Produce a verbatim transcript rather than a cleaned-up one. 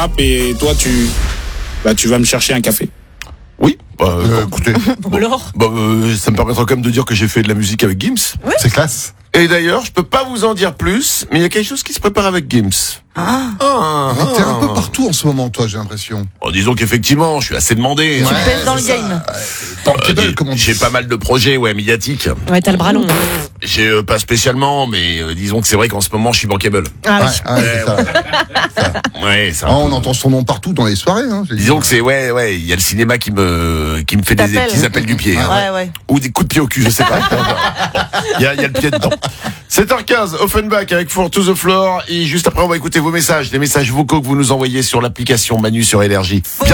et toi tu, bah, tu vas me chercher un café. Oui, bah, Euh, écoutez, Bon, alors bah, euh, ça me permettra quand même de dire que j'ai fait de la musique avec Gims. c'est classe. Et d'ailleurs, je peux pas vous en dire plus, mais il y a quelque chose qui se prépare avec Gims. Ah, Ah, Mais t'es un peu ah. partout en ce moment, toi, j'ai l'impression. Bon, disons qu'effectivement, je suis assez demandé. tu Ouais, pèses dans le c'est ça. game. Bankable, Euh, comme on dit. j'ai pas mal de projets, ouais, médiatiques. Ouais, t'as le bras long. J'ai euh, pas spécialement, mais euh, disons que c'est vrai qu'en ce moment, je suis bankable. Ah Ouais, oui. ouais, c'est ça. Ouais, ça. Ah, on entend son nom partout dans les soirées. Hein, j'ai dit. Disons que c'est ouais, ouais, il y a le cinéma qui me qui me fait des T'appelle. petits appels du pied, hein. Ouais, ouais. Ou des coups de pied au cul, je sais pas. Il y a, il y a le pied dedans. sept heures quinze, Offenbach avec Four to the Floor, et juste après on va écouter vos messages, des messages vocaux que vous nous envoyez sur l'application Manu sur Énergie.